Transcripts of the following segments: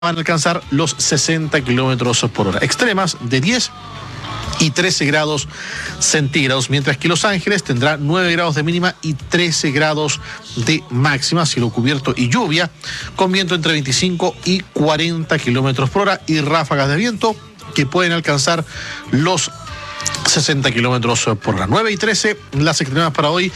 van a alcanzar los 60 kilómetros por hora. Extremas de 10 y 13 grados centígrados, mientras que Los Ángeles tendrá 9 grados de mínima y 13 grados de máxima, cielo cubierto y lluvia, con viento entre 25 y 40 kilómetros por hora y ráfagas de viento que pueden alcanzar los 60 kilómetros por hora. 9 y 13 las extremas para hoy,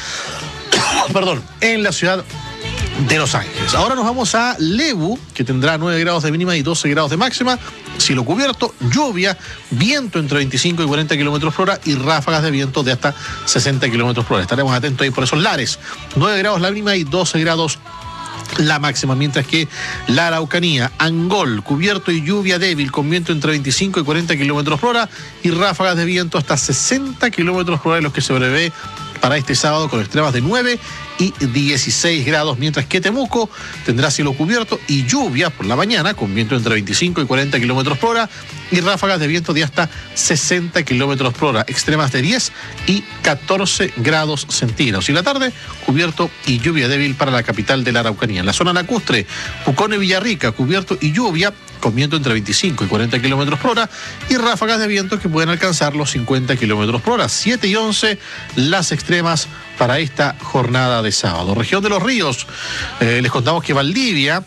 en la ciudad de Los Ángeles. Ahora nos vamos a Lebu, que tendrá 9 grados de mínima y 12 grados de máxima, cielo cubierto, lluvia, viento entre 25 y 40 kilómetros por hora y ráfagas de viento de hasta 60 kilómetros por hora. Estaremos atentos ahí por esos lares. 9 grados la mínima y 12 grados la máxima, mientras que la Araucanía, Angol, cubierto y lluvia débil, con viento entre 25 y 40 kilómetros por hora y ráfagas de viento hasta 60 kilómetros por hora, los que se prevé para este sábado, con extremas de 9 y 16 grados, mientras que Temuco tendrá cielo cubierto y lluvia por la mañana, con viento entre 25 y 40 kilómetros por hora y ráfagas de viento de hasta 60 kilómetros por hora, extremas de 10 y 14 grados centígrados. Y la tarde, cubierto y lluvia débil para la capital de la Araucanía. En la zona lacustre, Pucón y Villarrica, cubierto y lluvia, con viento entre 25 y 40 kilómetros por hora y ráfagas de viento que pueden alcanzar los 50 kilómetros por hora. 7 y 11 las extremas para esta jornada de sábado. Región de los Ríos, les contamos que Valdivia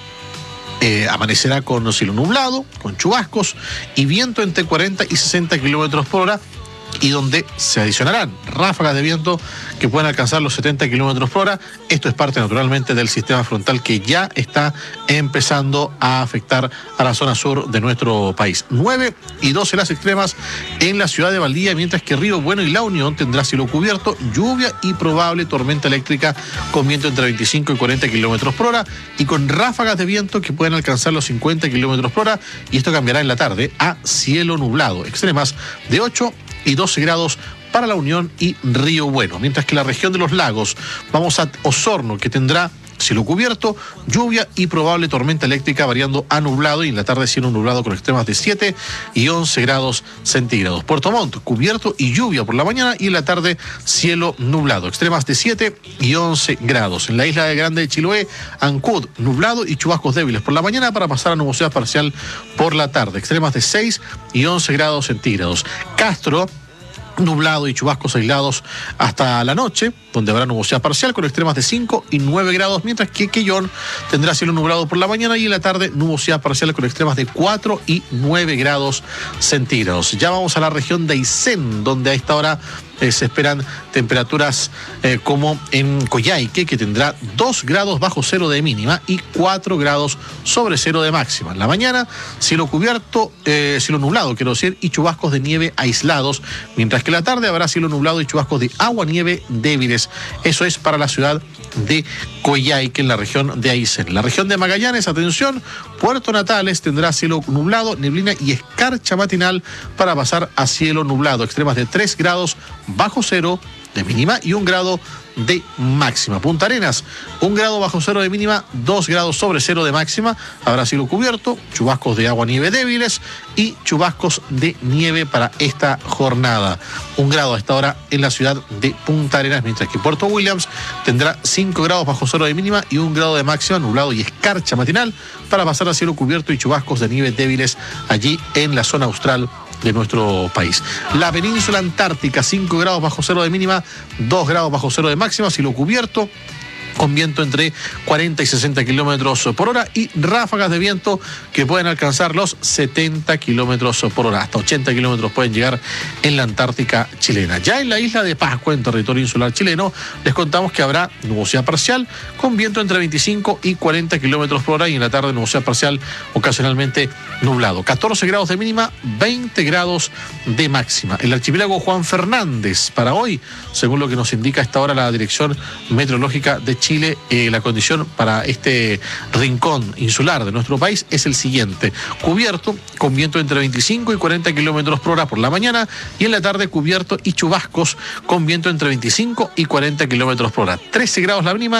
amanecerá con cielo nublado, con chubascos y viento entre 40 y 60 kilómetros por hora, y donde se adicionarán ráfagas de viento que pueden alcanzar los 70 kilómetros por hora. Esto es parte naturalmente del sistema frontal que ya está empezando a afectar a la zona sur de nuestro país. 9 y 12 las extremas en la ciudad de Valdivia, mientras que Río Bueno y La Unión tendrá cielo cubierto, lluvia y probable tormenta eléctrica con viento entre 25 y 40 kilómetros por hora y con ráfagas de viento que pueden alcanzar los 50 kilómetros por hora, y esto cambiará en la tarde a cielo nublado. Extremas de 8 y 12 grados para La Unión y Río Bueno, mientras que la región de los lagos, vamos a Osorno, que tendrá cielo cubierto, lluvia y probable tormenta eléctrica variando a nublado, y en la tarde cielo nublado con extremas de 7 y 11 grados centígrados. Puerto Montt, cubierto y lluvia por la mañana y en la tarde cielo nublado, extremas de 7 y 11 grados. En la isla de Grande de Chiloé, Ancud, nublado y chubascos débiles por la mañana para pasar a nubosidad parcial por la tarde, extremas de 6 y 11 grados centígrados. Castro, nublado y chubascos aislados hasta la noche, donde habrá nubosidad parcial con extremas de 5 y 9 grados, mientras que Quellón tendrá cielo nublado por la mañana y en la tarde nubosidad parcial con extremas de 4 y 9 grados centígrados. Ya vamos a la región de Aysén, donde a esta hora se esperan temperaturas como en Coyhaique, que tendrá 2 grados bajo cero de mínima y 4 grados sobre cero de máxima. En la mañana, cielo cubierto, cielo nublado, quiero decir, y chubascos de nieve aislados, mientras que en la tarde habrá cielo nublado y chubascos de agua-nieve débiles. Eso es para la ciudad de Coyhaique, en la región de Aysén. La región de Magallanes, atención, Puerto Natales tendrá cielo nublado, neblina y escarcha matinal para pasar a cielo nublado, extremas de 3 grados bajo cero de mínima y 1 grado de máxima. Punta Arenas, 1 grado bajo cero de mínima, 2 grados sobre cero de máxima. Habrá cielo cubierto, chubascos de agua-nieve débiles y chubascos de nieve para esta jornada. 1 grado a esta hora en la ciudad de Punta Arenas, mientras que Puerto Williams tendrá 5 grados bajo cero de mínima y 1 grado de máxima, nublado y escarcha matinal para pasar a cielo cubierto y chubascos de nieve débiles allí en la zona austral de nuestro país. La península antártica, 5 grados bajo cero de mínima, 2 grados bajo cero de máxima, cielo cubierto, con viento entre 40 y 60 kilómetros por hora y ráfagas de viento que pueden alcanzar los 70 kilómetros por hora. Hasta 80 kilómetros pueden llegar en la Antártica chilena. Ya en la isla de Pascua, en territorio insular chileno, les contamos que habrá nubosidad parcial con viento entre 25 y 40 kilómetros por hora y en la tarde nubosidad parcial ocasionalmente nublado. 14 grados de mínima, 20 grados de máxima. El archipiélago Juan Fernández para hoy, según lo que nos indica a esta hora la Dirección Meteorológica de Chile, la condición para este rincón insular de nuestro país es el siguiente: cubierto con viento entre 25 y 40 kilómetros por hora por la mañana y en la tarde cubierto y chubascos con viento entre 25 y 40 kilómetros por hora. 13 grados la mínima,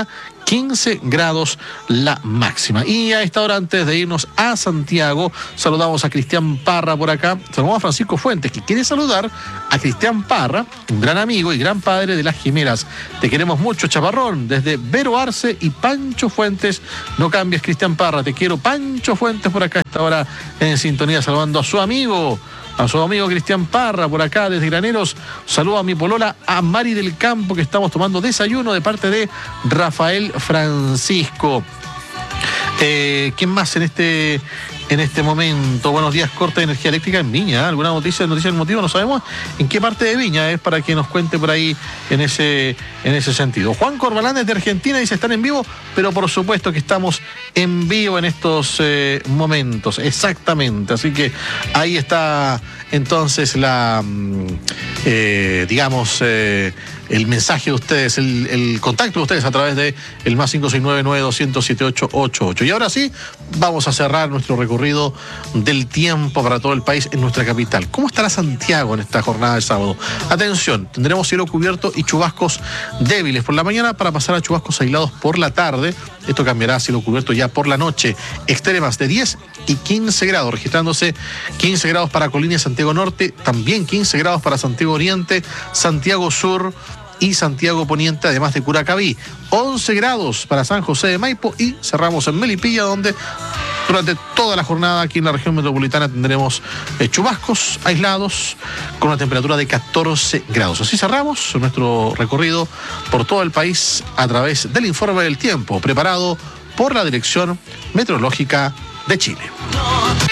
15 grados la máxima. Y a esta hora, antes de irnos a Santiago, saludamos a Cristian Parra por acá. Saludamos a Francisco Fuentes, que quiere saludar a Cristian Parra, un gran amigo y gran padre de las Jimeras. Te queremos mucho, Chaparrón. Desde Vero Arce y Pancho Fuentes. No cambies, Cristian Parra. Te quiero, Pancho Fuentes, por acá a esta hora en sintonía, saludando a su amigo Cristian Parra, por acá desde Graneros. Saludo a mi polola, a Mari del Campo, que estamos tomando desayuno de parte de Rafael Francisco. ¿Quién más en este momento? Buenos días, corte de energía eléctrica en Viña. ¿Alguna noticia del motivo? No sabemos en qué parte de Viña es, para que nos cuente por ahí en ese sentido. Juan Corbalán desde Argentina dice: están en vivo, pero por supuesto que estamos en vivo en estos momentos. Exactamente. Así que ahí está entonces el mensaje de ustedes, el contacto de ustedes a través de el más 569-900-7888. Y ahora sí, vamos a cerrar nuestro recorrido del tiempo para todo el país en nuestra capital. ¿Cómo estará Santiago en esta jornada de sábado? Atención, tendremos cielo cubierto y chubascos débiles por la mañana para pasar a chubascos aislados por la tarde. Esto cambiará a cielo cubierto ya por la noche. Extremas de 10 y 15 grados, registrándose 15 grados para Colina y Santiago Norte, también 15 grados para Santiago Oriente, Santiago Sur y Santiago Poniente, además de Curacaví. 11 grados para San José de Maipo y cerramos en Melipilla, donde durante toda la jornada aquí en la región metropolitana tendremos chubascos aislados con una temperatura de 14 grados. Así cerramos nuestro recorrido por todo el país a través del informe del tiempo preparado por la Dirección Meteorológica de Chile.